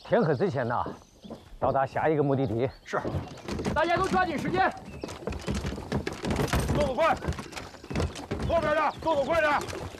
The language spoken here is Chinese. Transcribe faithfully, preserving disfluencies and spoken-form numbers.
天黑之前呐，到达下一个目的地。 是， 大家都抓紧时间， 动作快，后边的动作快点。